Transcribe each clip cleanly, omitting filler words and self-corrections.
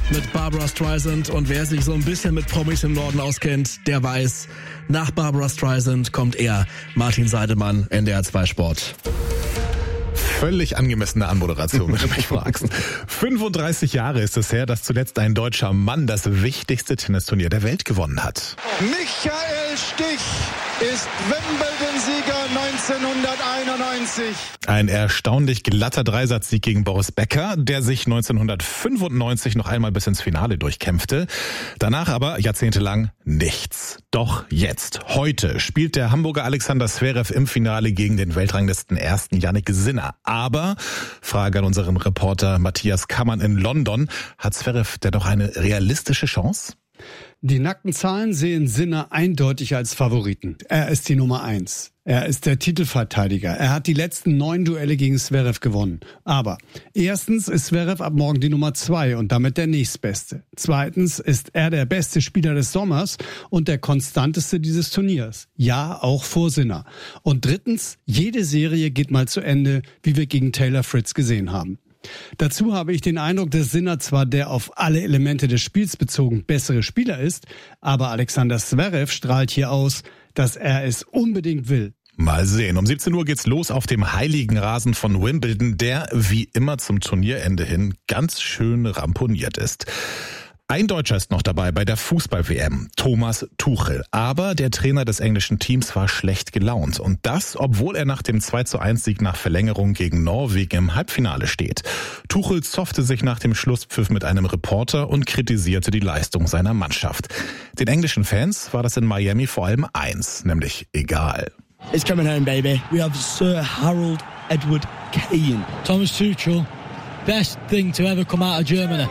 mit Barbra Streisand. Und wer sich so ein bisschen mit Promis im Norden auskennt, der weiß, nach Barbra Streisand kommt er, Martin Seidemann, NDR 2 Sport. Völlig angemessene Anmoderation, wenn du mich fragst. 35 Jahre ist es her, dass zuletzt ein deutscher Mann das wichtigste Tennisturnier der Welt gewonnen hat. Michael Stich ist Wimbledon-Sieger 1991. Ein erstaunlich glatter Dreisatzsieg gegen Boris Becker, der sich 1995 noch einmal bis ins Finale durchkämpfte. Danach aber jahrzehntelang nichts. Doch jetzt, heute, spielt der Hamburger Alexander Zverev im Finale gegen den Weltranglisten ersten Jannik Sinner. Aber, Frage an unseren Reporter Matthias Kammann in London, hat Zverev denn noch eine realistische Chance? Die nackten Zahlen sehen Sinner eindeutig als Favoriten. Er ist die Nummer 1. Er ist der Titelverteidiger. Er hat die letzten 9 Duelle gegen Zverev gewonnen. Aber erstens ist Zverev ab morgen die Nummer 2 und damit der nächstbeste. Zweitens ist er der beste Spieler des Sommers und der konstanteste dieses Turniers. Ja, auch vor Sinner. Und drittens, jede Serie geht mal zu Ende, wie wir gegen Taylor Fritz gesehen haben. Dazu habe ich den Eindruck, dass Sinner zwar der auf alle Elemente des Spiels bezogen bessere Spieler ist, aber Alexander Zverev strahlt hier aus, dass er es unbedingt will. Mal sehen. Um 17 Uhr geht's los auf dem heiligen Rasen von Wimbledon, der wie immer zum Turnierende hin ganz schön ramponiert ist. Ein Deutscher ist noch dabei bei der Fußball-WM, Thomas Tuchel. Aber der Trainer des englischen Teams war schlecht gelaunt. Und das, obwohl er nach dem 2:1-Sieg nach Verlängerung gegen Norwegen im Halbfinale steht. Tuchel zoffte sich nach dem Schlusspfiff mit einem Reporter und kritisierte die Leistung seiner Mannschaft. Den englischen Fans war das in Miami vor allem eins, nämlich egal. It's coming home, baby. We have Sir Harold Edward Kane. Thomas Tuchel, best thing to ever come out of Germany.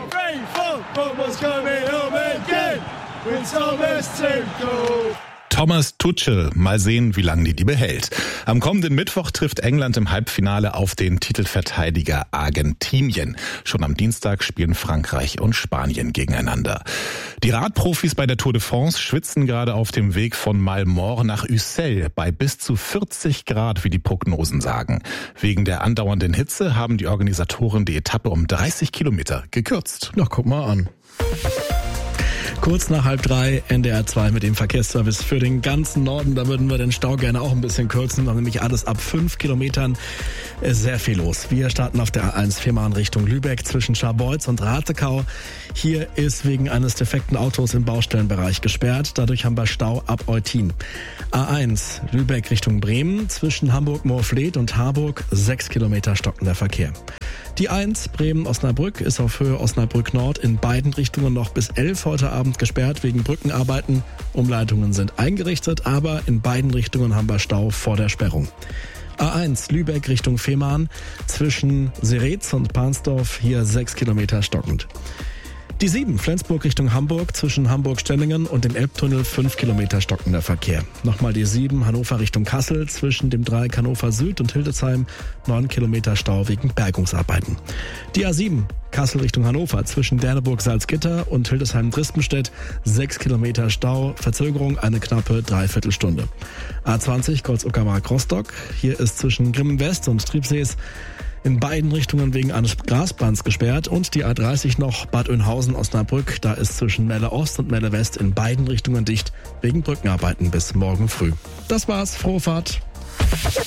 Thomas Tuchel, mal sehen, wie lange die Liebe hält. Am kommenden Mittwoch trifft England im Halbfinale auf den Titelverteidiger Argentinien. Schon am Dienstag spielen Frankreich und Spanien gegeneinander. Die Radprofis bei der Tour de France schwitzen gerade auf dem Weg von Malmort nach Ussel bei bis zu 40 Grad, wie die Prognosen sagen. Wegen der andauernden Hitze haben die Organisatoren die Etappe um 30 Kilometer gekürzt. Na, guck mal an. Kurz nach 2:30 NDR 2 mit dem Verkehrsservice für den ganzen Norden. Da würden wir den Stau gerne auch ein bisschen kürzen, nämlich alles ab 5 Kilometern ist sehr viel los. Wir starten auf der A1 Fehmarn Richtung Lübeck zwischen Scharbeutz und Ratekau. Hier ist wegen eines defekten Autos im Baustellenbereich gesperrt. Dadurch haben wir Stau ab Eutin. A1 Lübeck Richtung Bremen zwischen Hamburg-Moorfleet und Harburg 6 Kilometer stockender Verkehr. Die 1 Bremen-Osnabrück ist auf Höhe Osnabrück-Nord in beiden Richtungen noch bis 11 heute Abend gesperrt wegen Brückenarbeiten. Umleitungen sind eingerichtet, aber in beiden Richtungen haben wir Stau vor der Sperrung. A1 Lübeck Richtung Fehmarn zwischen Seretz und Pansdorf hier 6 Kilometer stockend. Die 7 Flensburg Richtung Hamburg zwischen Hamburg-Stellingen und dem Elbtunnel 5 Kilometer stockender Verkehr. Nochmal die 7 Hannover Richtung Kassel zwischen dem Dreieck Hannover Süd und Hildesheim 9 Kilometer Stau wegen Bergungsarbeiten. Die A7 Kassel Richtung Hannover zwischen Derneburg-Salzgitter und Hildesheim-Drispenstedt 6 Kilometer Stau, Verzögerung eine knappe Dreiviertelstunde. A20 Golz-Uckermark-Rostock, hier ist zwischen Grimmen-West und Triebsees in beiden Richtungen wegen eines Grasbands gesperrt und die A30 noch Bad Oeynhausen-Osnabrück, da ist zwischen Melle Ost und Melle West in beiden Richtungen dicht wegen Brückenarbeiten bis morgen früh. Das war's, frohe Fahrt.